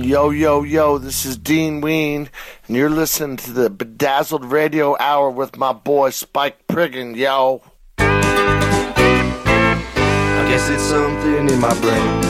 Yo, yo, yo, this is Dean Ween, and you're listening to the Bedazzled Radio Hour with my boy Spike Priggin, yo. I guess it's something in my brain.